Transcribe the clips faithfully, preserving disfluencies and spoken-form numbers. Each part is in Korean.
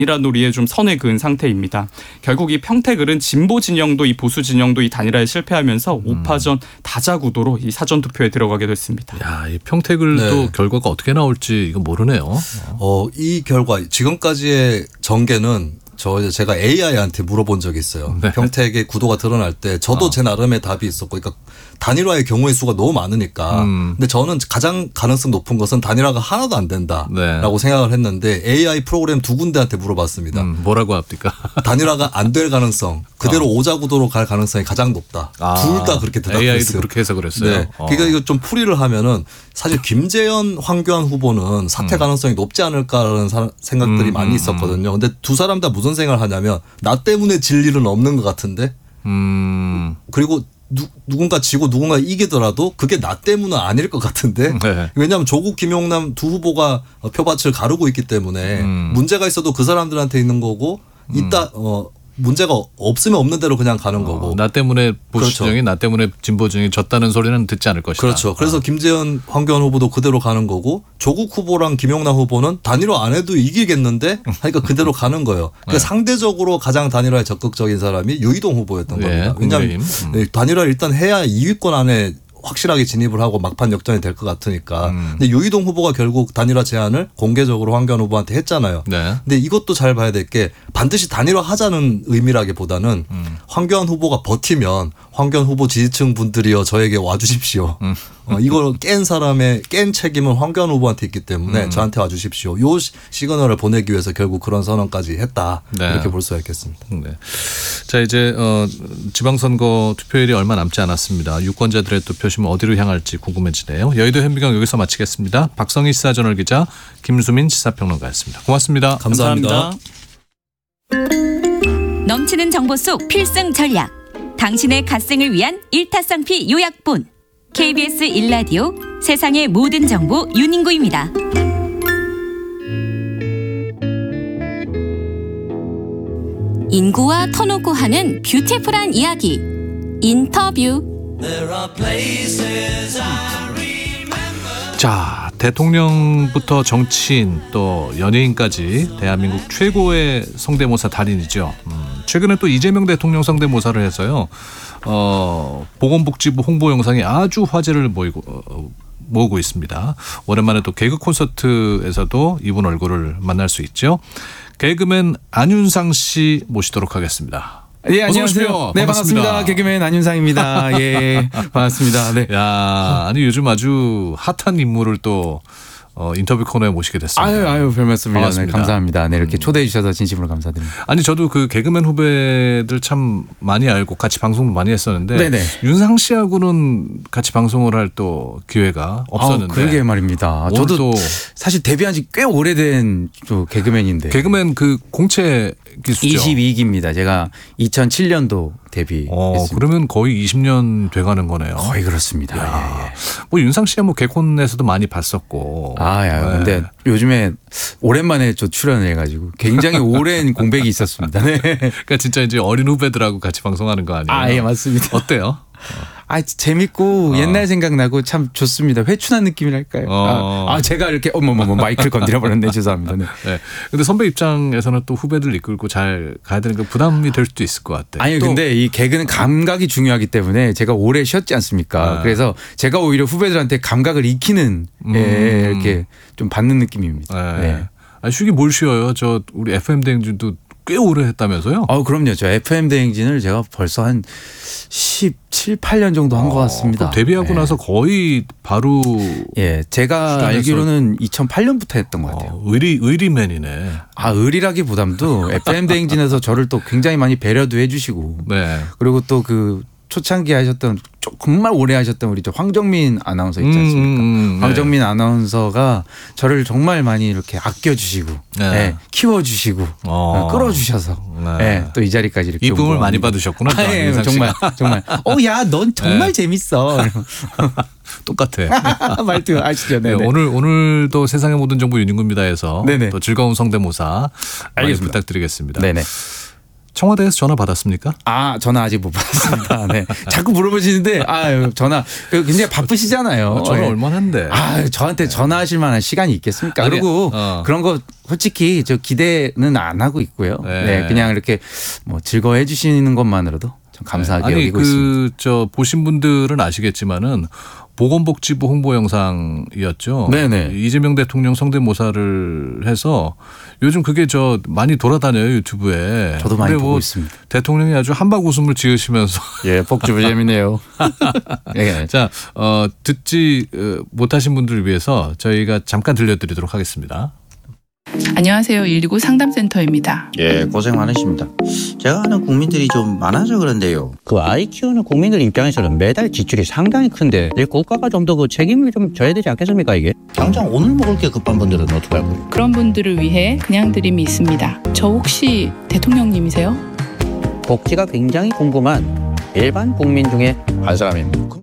단일화 논리에 좀 선에 그은 상태입니다. 결국 이 평택을은 진보 진영도 이 보수 진영도 이 단일화에 실패하면서 음. 오파전 다자 구도로 이 사전 투표에 들어가게 됐습니다. 야, 이 평택을도 네. 결과가 어떻게 나올지 이거 모르네요. 어, 이 결과 지금까지의 전개는 저 제가 에이아이한테 물어본 적이 있어요. 네. 평택의 구도가 드러날 때 저도 어. 제 나름의 답이 있었고, 그러니까 단일화의 경우의 수가 너무 많으니까. 음. 근데 저는 가장 가능성 높은 것은 단일화가 하나도 안 된다라고 네. 생각을 했는데 에이아이 프로그램 두 군데한테 물어봤습니다. 음, 뭐라고 합니까? 단일화가 안 될 가능성, 그대로 어. 오자 구도로 갈 가능성이 가장 높다. 아. 둘 다 그렇게 대답했어요. 에이아이도 그렇게 해서 그랬어요. 네. 어. 그러니까 이거 좀 풀이를 하면은 사실 김재현, 황교안 후보는 사퇴 음. 가능성이 높지 않을까라는 생각들이 음. 많이 있었거든요. 근데 두 사람 다 무슨 생각을 하냐면 나 때문에 질 일은 없는 것 같은데. 음. 그리고 누, 누군가 지고 누군가 이기더라도 그게 나 때문은 아닐 것 같은데. 네. 왜냐하면 조국 김용남 두 후보가 표밭을 가르고 있기 때문에 음. 문제가 있어도 그 사람들한테 있는 거고 있다. 어. 문제가 없으면 없는 대로 그냥 가는 거고. 어, 나 때문에 보수 진영이 그렇죠. 나 때문에 진보 진영이 졌다는 소리는 듣지 않을 것이다. 그렇죠. 그래서 어. 김재현, 황교안 후보도 그대로 가는 거고 조국 후보랑 김용남 후보는 단일화 안 해도 이기겠는데 하니까 그대로 가는 거예요. 그러니까 네. 상대적으로 가장 단일화에 적극적인 사람이 유이동 후보였던 네. 겁니다. 왜냐하면 음. 단일화를 일단 해야 이 위권 안에 확실하게 진입을 하고 막판 역전이 될 것 같으니까. 음. 근데 유이동 후보가 결국 단일화 제안을 공개적으로 황교안 후보한테 했잖아요. 네. 근데 이것도 잘 봐야 될 게 반드시 단일화 하자는 의미라기보다는 음. 황교안 후보가 버티면 황교안 후보 지지층 분들이여 저에게 와주십시오. 음. 어, 이걸 깬 사람의 깬 책임은 황교안 후보한테 있기 때문에 음. 저한테 와주십시오. 요 시그널을 보내기 위해서 결국 그런 선언까지 했다. 네. 이렇게 볼 수가 있겠습니다. 네. 자, 이제 어, 지방선거 투표일이 얼마 남지 않았습니다. 유권자들의 또 표심은 어디로 향할지 궁금해지네요. 여의도 현미경 여기서 마치겠습니다. 박성희 시사저널 기자, 김수민 시사평론가였습니다. 고맙습니다. 감사합니다. 감사합니다. 넘치는 정보 속 필승 전략. 당신의 갓생을 위한 일타쌍피 요약본. 케이비에스 일 라디오 세상의 모든 정보 윤인구입니다. 인구와 터놓고 하는 뷰티풀한 이야기. 인터뷰. 자, 대통령부터 정치인 또 연예인까지 대한민국 최고의 성대모사 달인이죠. 음, 최근에 또 이재명 대통령 성대모사를 해서요. 어, 보건복지부 홍보 영상이 아주 화제를 모이고, 어, 모으고 있습니다. 오랜만에 또 개그 콘서트에서도 이분 얼굴을 만날 수 있죠. 개그맨 안윤상 씨 모시도록 하겠습니다. 예, 안녕하세요. 네, 반갑습니다. 반갑습니다. 개그맨 안윤상입니다. 예, 반갑습니다. 네. 야, 아니 요즘 아주 핫한 인물을 또 어, 인터뷰 코너에 모시게 됐습니다. 아유, 아유, 별 말씀입니다. 네, 감사합니다. 네, 이렇게 초대해 주셔서 진심으로 감사드립니다. 아니 저도 그 개그맨 후배들 참 많이 알고 같이 방송도 많이 했었는데 네네. 윤상 씨하고는 같이 방송을 할 또 기회가 없었는데. 아, 그러게 말입니다. 저도 또 사실 데뷔한 지 꽤 오래된 또 개그맨인데. 개그맨 그 공채 기수죠. 이십이 기입니다. 제가 이천칠 년도 데뷔. 어, 그러면 거의 이십 년 돼가는 거네요. 거의 그렇습니다. 예, 예. 뭐 윤상 씨야 뭐 개콘에서도 많이 봤었고. 아, 야, 네. 근데 요즘에 오랜만에 저 출연을 해가지고 굉장히 오랜 공백이 있었습니다. 네. 그러니까 진짜 이제 어린 후배들하고 같이 방송하는 거 아니에요? 아, 예, 맞습니다. 어때요? 아, 재밌고 어. 옛날 생각나고 참 좋습니다. 회춘한 느낌이랄까요. 어. 아, 아, 제가 이렇게 어머머머 마이크를 건드려 버렸네. 죄송합니다. 네. 네. 근데 선배 입장에서는 또 후배들 이끌고 잘 가야 되는 게 부담이 될 수도 있을 것 같아요. 아니, 근데 이 개그는 감각이 중요하기 때문에 제가 오래 쉬었지 않습니까? 네. 그래서 제가 오히려 후배들한테 감각을 익히는 음. 예, 이렇게 좀 받는 느낌입니다. 네. 네. 아니, 쉬기 뭘 쉬어요? 저 우리 에프엠 대행진도 꽤 오래 했다면서요? 아, 그럼요. 저 에프엠 대행진을 제가 벌써 한 십칠, 팔 년 정도 한 것 어, 같습니다. 데뷔하고 네. 나서 거의 바로. 예, 제가 알기로는 이천팔 년부터 했던 것 같아요. 어, 의리, 의리맨이네. 아, 의리라기보담도 에프엠 대행진에서 저를 또 굉장히 많이 배려도 해주시고. 네. 그리고 또 그 초창기 하셨던 정말 오래 하셨던 우리 저 황정민 아나운서 있지 않습니까? 음, 음, 네. 황정민 아나운서가 저를 정말 많이 이렇게 아껴주시고 네. 네, 키워주시고 어. 끌어주셔서 네. 네, 또 이 자리까지 이렇게 이쁨을 많이 받으셨구나. 아, 예, 정말 정말. 어, 야, 넌 정말 네. 재밌어. 똑같아. 말투 아시죠? 네, 오늘 오늘도 세상의 모든 정보 윤인구입니다에서 또 즐거운 성대모사 많이 부탁드리겠습니다. 네네. 청와대에서 전화 받았습니까? 아, 전화 아직 못 받았습니다. 네. 자꾸 물어보시는데 아, 전화 굉장히 바쁘시잖아요. 아, 전화 네. 얼마나 한데. 아, 저한테 전화하실 만한 시간이 있겠습니까? 아니, 그리고 어. 그런 거 솔직히 저 기대는 안 하고 있고요. 네. 네, 그냥 이렇게 뭐 즐거워해 주시는 것만으로도 참 감사하게 아니, 여기고 그, 있습니다. 저 보신 분들은 아시겠지만은 보건복지부 홍보 영상이었죠. 네네. 이재명 대통령 성대모사를 해서 요즘 그게 저 많이 돌아다녀요 유튜브에. 저도 많이 근데 보고 뭐 있습니다. 대통령이 아주 한박 웃음을 지으시면서 예, 복주부 재밌네요. 예. 자, 어, 듣지 못하신 분들을 위해서 저희가 잠깐 들려드리도록 하겠습니다. 안녕하세요. 일이구 상담센터입니다. 예, 고생 많으십니다. 제가 아는 국민들이 좀 많아서 그런데요. 그 아이 키우는 국민들 입장에서는 매달 지출이 상당히 큰데 내 국가가 좀 더 그 책임을 좀 져야 되지 않겠습니까 이게? 당장 오늘 먹을 게 급한 분들은 어떻게 할 거예요? 그런 분들을 위해 그냥 드림이 있습니다. 저 혹시 대통령님이세요? 복지가 굉장히 궁금한 일반 국민 중에 한 사람입니다.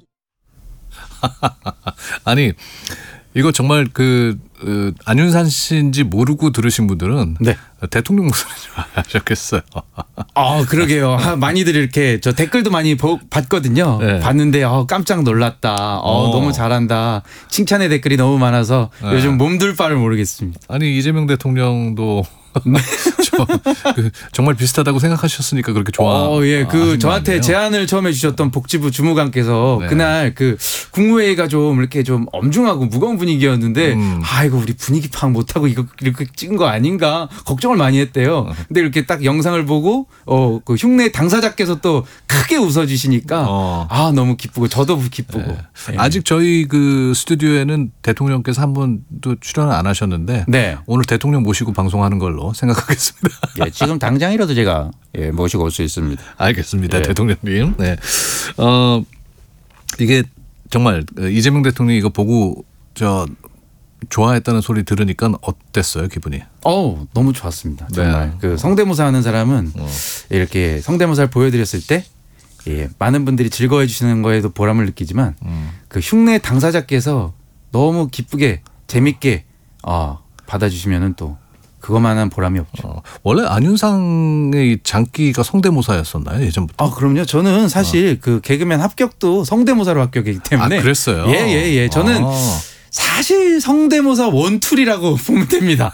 아니 이거 정말 그 어, 안윤상 씨인지 모르고 들으신 분들은 네. 대통령 목소리 좀 하셨겠어요. 아, 그러게요. 아, 많이들 이렇게 저 댓글도 많이 보, 봤거든요. 네. 봤는데 어, 깜짝 놀랐다. 어, 어. 너무 잘한다. 칭찬의 댓글이 너무 많아서 네. 요즘 몸둘 바를 모르겠습니다. 아니 이재명 대통령도 저, 그, 정말 비슷하다고 생각하셨으니까 그렇게 좋아. 어, 예, 그 하신 거 저한테 아니에요? 제안을 처음에 주셨던 복지부 주무관께서 네. 그날 그 국무회의가 좀 이렇게 좀 엄중하고 무거운 분위기였는데 음. 아 이거 우리 분위기 파악 못하고 이거 이렇게 찍은 거 아닌가 걱정을 많이 했대요. 근데 이렇게 딱 영상을 보고 어 그 흉내 당사자께서 또 크게 웃어주시니까 어. 아 너무 기쁘고 저도 기쁘고 네. 예. 아직 저희 그 스튜디오에는 대통령께서 한 번도 출연을 안 하셨는데 네. 오늘 대통령 모시고 방송하는 걸로 생각하겠습니다. 예, 지금 당장이라도 제가 예, 모시고 올 수 있습니다. 알겠습니다, 예. 대통령님. 네, 어 이게 정말 이재명 대통령이 이거 보고 저 좋아했다는 소리 들으니까 어땠어요, 기분이? 어 너무 좋았습니다. 정말 네. 그 성대모사 하는 사람은 어. 이렇게 성대모사를 보여드렸을 때 예, 많은 분들이 즐거워해 주시는 거에도 보람을 느끼지만 음. 그 흉내 당사자께서 너무 기쁘게 재밌게 어, 받아주시면은 또 그것만한 보람이 없죠. 어, 원래 안윤상의 이 장기가 성대모사였었나요, 예전부터? 아 그럼요. 저는 사실 그 개그맨 합격도 성대모사로 합격이기 때문에 아, 그랬어요? 예예예. 예, 예. 저는 아. 사실 성대모사 원툴이라고 보면 됩니다.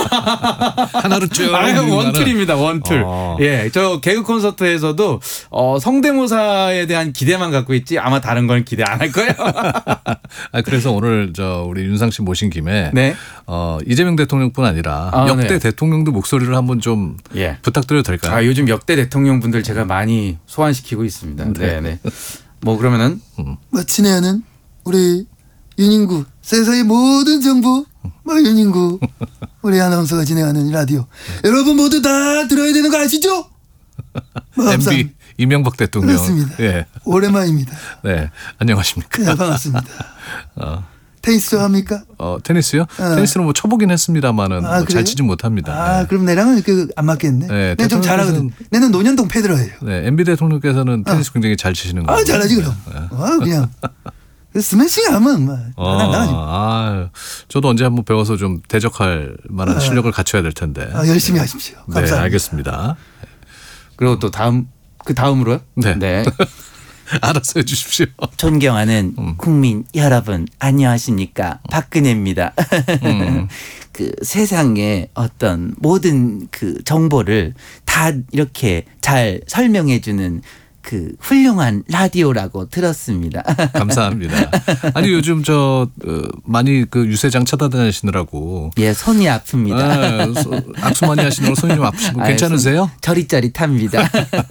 하나로 쭉. 아, 원툴입니다. 원툴. 어. 예, 저 개그 콘서트에서도 어, 성대모사에 대한 기대만 갖고 있지 아마 다른 건 기대 안 할 거예요. 아, 그래서 오늘 저 우리 윤상 씨 모신 김에 네. 어, 이재명 대통령뿐 아니라 아, 역대 네. 대통령도 목소리를 한번 좀 예. 부탁드려도 될까요? 아, 요즘 역대 대통령 분들 제가 많이 소환시키고 있습니다. 네, 네. 뭐 그러면은 뭐 친애하는 우리 윤인구 세상의 모든 정보 뭐 윤인구 우리 아나운서가 진행하는 이 라디오 여러분 모두 다 들어야 되는 거 아시죠? 뭐 항상 엠비 이명박 대통령. 그렇습니다. 예. 오랜만입니다. 네. 안녕하십니까? 네, 반갑습니다. 어. 테니스 좋아합니까? 어, 테니스요? 어. 테니스는 뭐 쳐보긴 했습니다만은 아, 뭐 잘 그래요? 치진 못합니다. 아 네. 그럼 내랑은 그 안 맞겠네. 네, 내가 좀 잘하거든. 대통령께서는- 내는 논현동 페드러예요. 네, 엠비 대통령께서는 테니스 굉장히 잘 치시는 거예요. 아 잘하지 그럼. 아 그냥 스매싱 하면 막 어, 나가지. 아, 저도 언제 한번 배워서 좀 대적할 만한 실력을 갖춰야 될 텐데. 아, 열심히 하십시오. 네, 감사합니다. 알겠습니다. 그리고 또 다음 그 다음으로요? 네. 알아서 해주십시오. 존경하는 음. 국민 여러분 안녕하십니까 박근혜입니다. 음. 그 세상의 어떤 모든 그 정보를 다 이렇게 잘 설명해주는 그 훌륭한 라디오라고 들었습니다. 감사합니다. 아니 요즘 저 어, 많이 그 유세장 찾아다니시느라고. 예, 손이 아픕니다. 아, 소- 악수 많이 하시느라 손이 좀 아프시고 아유, 괜찮으세요? 손 저릿저릿합니다.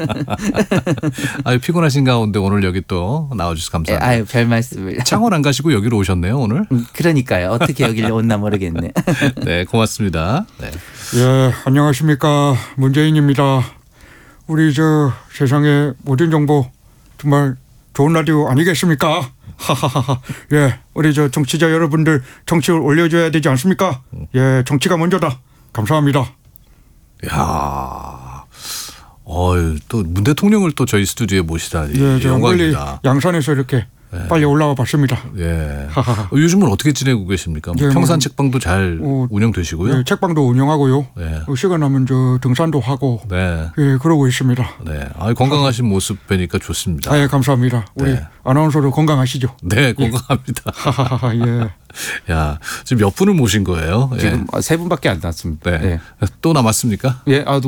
아유 피곤하신 가운데 오늘 여기 또 나와주셔서 예, 감사합니다. 아유 별 말씀을. 창원 안 가시고 여기로 오셨네요 오늘. 음, 그러니까요. 어떻게 여기를 온나 모르겠네. 네 고맙습니다. 네. 예, 안녕하십니까. 문재인입니다. 우리 저 세상의 모든 정보 정말 좋은 라디오 아니겠습니까? 하하하하. 예, 우리 저 정치자 여러분들 정치를 올려줘야 되지 않습니까? 예, 정치가 먼저다. 감사합니다. 야, 어유 또 문 대통령을 또 저희 스튜디오에 모시다니 예, 저 멀리 영광입니다. 양산에서 이렇게 예. 빨리 올라와 봤습니다. 예. 어, 요즘은 어떻게 지내고 계십니까? 뭐 예, 평산 뭐, 책방도 잘 어, 운영되시고요. 네, 책방도 운영하고요. 네. 어, 시간 나면 저 등산도 하고 네. 예, 그러고 있습니다. 네. 아, 건강하신 모습 뵈니까 좋습니다. 아, 예, 감사합니다. 우리 네. 아나운서도 건강하시죠? 네, 건강합니다. 예. 야, 지금 몇 분을 모신 거예요? 지금 예. 세 분밖에 안 남았습니다. 네. 예. 또 남았습니까? 예, 아,